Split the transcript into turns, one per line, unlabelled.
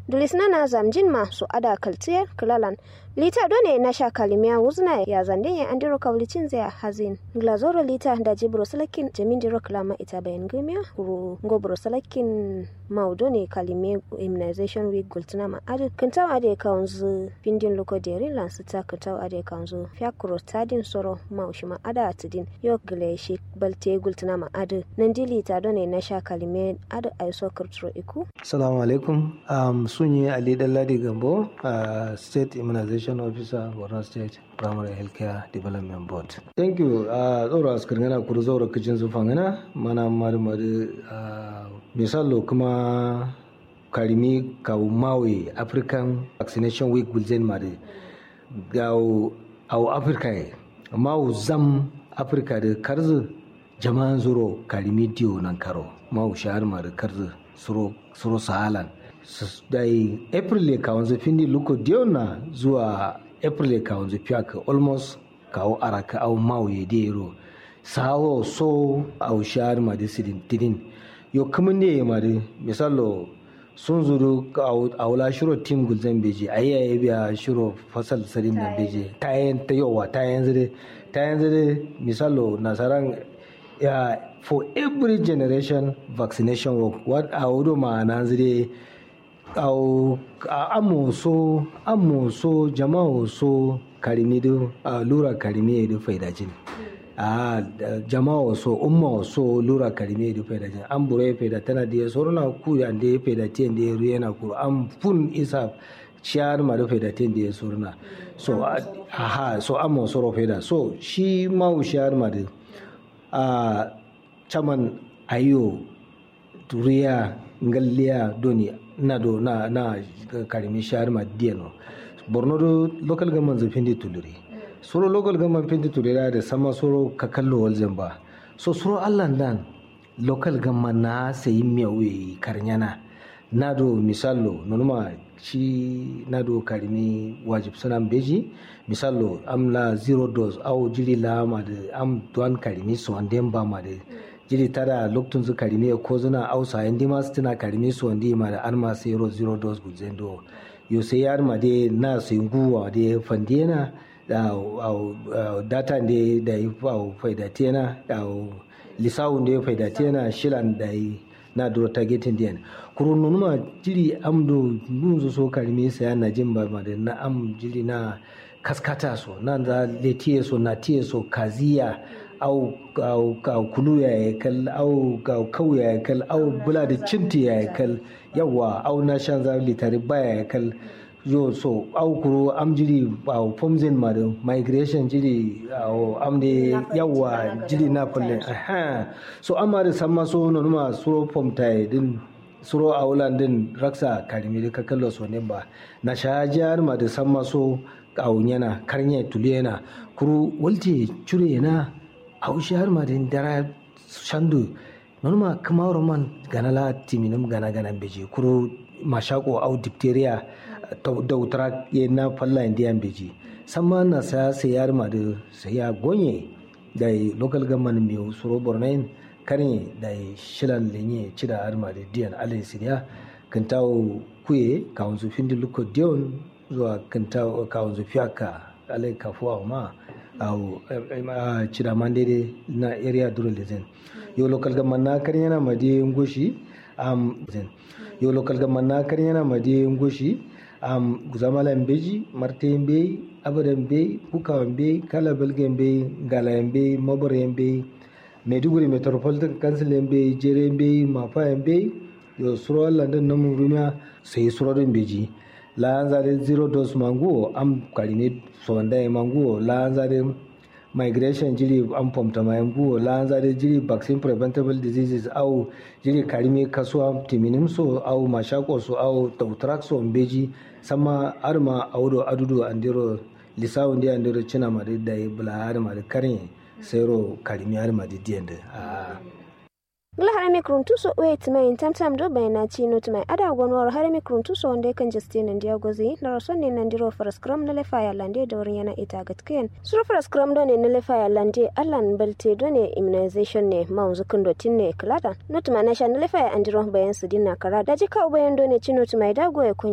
dulisna na zamjin ma su ada kaltiyar kilalan lita done na sha kalimiya wuzna ya zande ya andiro kawlicin zai hazin glazoro lita da jibro salakin jamin diro klama ita bayan gumiya ru ngobro salakin maudone kalime immunization week gultuna ma adu kantaw ade kaunzu pindin loko deri lansu ta kantaw ade kaunzu fiakro tadin soro maushima ada atidin yok gele shi balte gultuna ma adu nandi lita done na sha kalime adu aiso kurtro iku.
Assalamu alaikum. Sunyi Ali Dalladi Gambo, State Immunization Officer, Borno State Primary Healthcare Development Board. Thank you. Zoro askirgana kuru zoro kicin zufangana mana mari misalo kuma karimi kawo mawe African Vaccination Week gulzen mari gawo au Africa mawu zam Africa da karzu jama'an zoro karimi diyo nan karo mawu shahar mari karzu suro sahalan dai april ka wanzu findi luko diona zuwa april ka wanzu fiaka almost kawo araka au mauye dero sawo so au shahar mari sidin tidin yo kamun ne mari misalo sun zuru aula shiro team gulzan beji ayaye biya shiro fasal sadin nan beji tayen tayowa tayen zire misalo nasaran ya for every generation vaccination work what audo ma nazire au amoso jama'o so karimi do lura karimi do faidajin jama'o so umma so lura karimi do faidajin an bure faida tana da sorona ku ande faidati ande ruyena ku am fun isa ciyar ma da faidatin da sorona so so amo so ro faida so shi ma ciyar ma da caman ayo turiya ngalliya doni na karimi shahar madiyano borno do local government zafin da tulure soro local government fin da tulure da sama soro kakallo walzan ba so soro allah dan local government na sayi miyawe karnyana na do misalo nonuma shi na do karimi wajib sunan beji misalo amla 0 dose au jiri la ma da am duan karimi so anden ba ma da jiri tada loktun zu karimi ko zuna ausa yandi ma tana karimi so andi ma da arma 0 dose guzendo yo sai yar ma de na sai nguwa de fandena da data de da ifau faida tena da lisawu de faida tena shilan da na duro targeting den kurun numa jiri amdo gunzo so karimi sai na jimba ma da na am jiri na kaskata so nan za letiye so na tiye so kaziya au kulu ya kal au kau ya kal au bula da cinti ya kal yawa au na shan za litari baya ya kal yo so au kuro am jiri au pomzen ma da migration jiri au am de yawa jiri na falle so amma da samma so no ma suro pomtai din suro aulan din raksa karimi da kakallo so ne ba na shajar ma da samma so kawunyana karnya tuliyana kuru walti chure yana haushi har ma din dara shandu nonuma kuma roman ganala timinum gana beji kuru mashako au diphtheria daudra yana falla indian beji samma na sa sayar ma da saya gonye da local government mi suro bornain karnya da shilan lenye cida har ma da dian alai sidia kantawo kuye kawunzu findi luko dion zuwa kawunzu fiyaka alai kafuwa ma au cida mandede na area duro lezen yo local government na karyana madi ngoshi yo local government na karyana madi ngoshi guzamala mbeji marte mbe abadan mbe kuka mbe kala belge mbe ngala mbe mabore mbe Maiduguri Metropolitan Council mbe jere mbe mafa mbe yo suro London namu rumia sai suro mbeji la anzare 0 dose manguo am karine sonda manguo la anzare migration jiri am pomta manguo la anzare jiri vaccine preventable diseases au jiri karime kaswa timinim so au mashako so au tautrak so mbeji sama arma audo adudu andiro lisawu ndi andiro china mari dai bla arma karin sero karime arma di diende
gla harami kruntuso wait mai tamtam do bayna chino to mai ada gonwar harami kruntuso wanda kan justin ndiya gozi na rasonni nan diro farskram na lefa ya lande da wurin yana ita gatken sur farskram do ne na lefa ya lande allan balte do ne immunization ne maunzu kundo tinne klada not mai na shan lefa ya andiro bayan su dinna kara da jika bayan do ne chino to mai dago ya